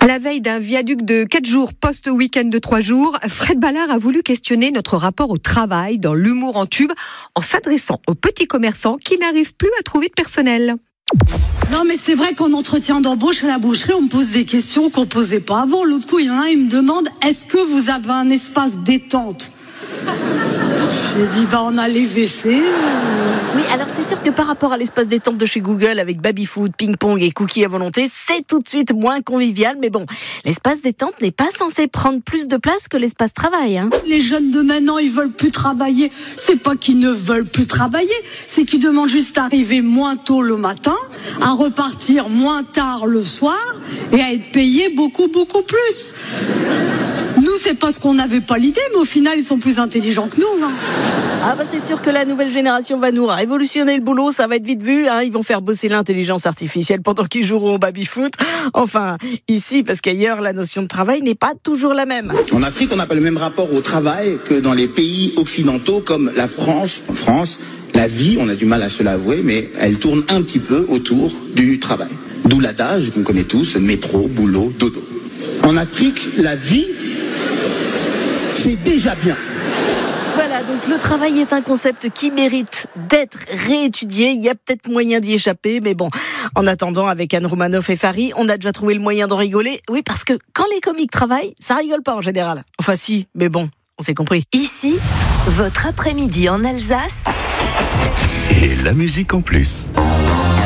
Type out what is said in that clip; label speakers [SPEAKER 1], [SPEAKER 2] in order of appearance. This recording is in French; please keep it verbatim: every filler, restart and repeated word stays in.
[SPEAKER 1] À la veille d'un viaduc de quatre jours post-week-end de trois jours, Fred Ballard a voulu questionner notre rapport au travail dans l'humour en tube en s'adressant aux petits commerçants qui n'arrivent plus à trouver de personnel.
[SPEAKER 2] Non mais c'est vrai qu'en entretien d'embauche à la boucherie, on me pose des questions qu'on posait pas avant. L'autre coup, il y en a un, il me demande « Est-ce que vous avez un espace détente ?» J'ai dit, bah, on a les W C.
[SPEAKER 3] Oui, alors c'est sûr que par rapport à l'espace détente de chez Google avec baby-food, ping-pong et cookies à volonté, c'est tout de suite moins convivial. Mais bon, l'espace détente n'est pas censé prendre plus de place que l'espace travail. Hein.
[SPEAKER 2] Les jeunes de maintenant, ils veulent plus travailler. C'est pas qu'ils ne veulent plus travailler, c'est qu'ils demandent juste à arriver moins tôt le matin, à repartir moins tard le soir et à être payés beaucoup, beaucoup plus. Nous, c'est parce qu'on n'avait pas l'idée, mais au final, ils sont plus intelligents que nous. Hein.
[SPEAKER 3] Ah bah c'est sûr que la nouvelle génération va nous révolutionner le boulot, ça va être vite vu. Hein. Ils vont faire bosser l'intelligence artificielle pendant qu'ils joueront au baby-foot. Enfin, ici, parce qu'ailleurs, la notion de travail n'est pas toujours la même.
[SPEAKER 4] En Afrique, on n'a pas le même rapport au travail que dans les pays occidentaux comme la France. En France, la vie, on a du mal à se l'avouer, mais elle tourne un petit peu autour du travail. D'où l'adage qu'on connaît tous, métro, boulot, dodo. En Afrique, la vie, c'est déjà bien.
[SPEAKER 3] Voilà, donc le travail est un concept qui mérite d'être réétudié. Il y a peut-être moyen d'y échapper, mais bon, en attendant, avec Anne Romanoff et Fari, on a déjà trouvé le moyen d'en rigoler. Oui, parce que quand les comiques travaillent, ça rigole pas en général. Enfin si, mais bon, on s'est compris.
[SPEAKER 5] Ici, votre après-midi en Alsace.
[SPEAKER 6] Et la musique en plus.